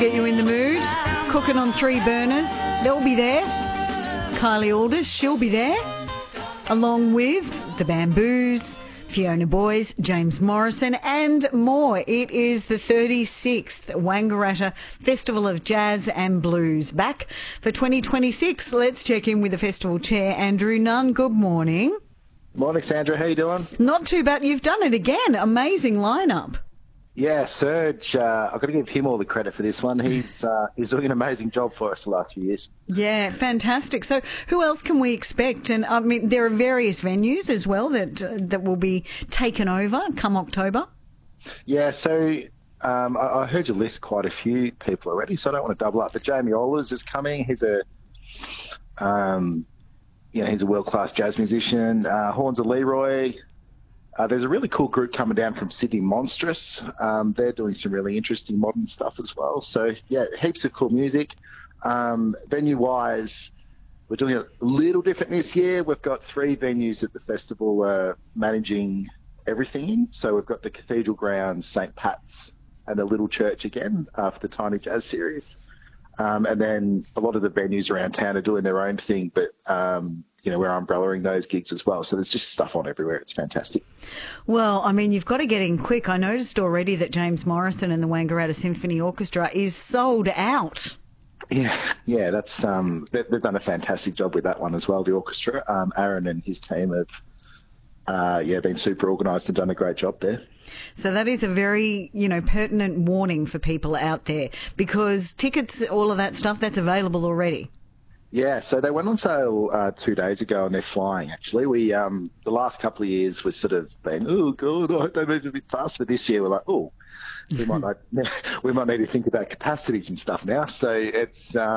Get you in the mood. Cooking on 3 burners. They'll be there. Kylie Alders, she'll be there. Along with the Bamboos, Fiona Boyes, James Morrison and more. It is the 36th Wangaratta Festival of Jazz and Blues. Back for 2026. Let's check in with the festival chair, Andrew Nunn. Good morning. Morning, Sandra. How you doing? Not too bad. You've done it again. Amazing lineup. Yeah, Serge, I've got to give him all the credit for this one. He's doing an amazing job for us the last few years. Yeah, fantastic. So who else can we expect? And I mean, there are various venues as well that will be taken over come October. Yeah, so I heard you list quite a few people already, so I don't want to double up. But Jamie Ollers is coming. He's a he's a world-class jazz musician. Horns of Leroy. There's a really cool group coming down from Sydney, Monstrous. They're doing some really interesting modern stuff as well. So, yeah, heaps of cool music. Venue-wise, we're doing it a little different this year. We've got 3 venues that the festival managing everything in. So we've got the Cathedral Grounds, St. Pat's, and the Little Church again for the Tiny Jazz series. And then a lot of the venues around town are doing their own thing, but we're umbrellaing those gigs as well. So there's just stuff on everywhere. It's fantastic. Well, I mean, you've got to get in quick. I noticed already that James Morrison and the Wangaratta Symphony Orchestra is sold out. Yeah, that's they've done a fantastic job with that one as well. The orchestra, Aaron and his team have been super organised and done a great job there. So that is a very, pertinent warning for people out there, because tickets, all of that stuff, that's available already. Yeah, so they went on sale 2 days ago, and they're flying. Actually, we the last couple of years we've sort of been, oh god, I hope they move a bit fast. But this year we're like, we might need to think about capacities and stuff now. So it's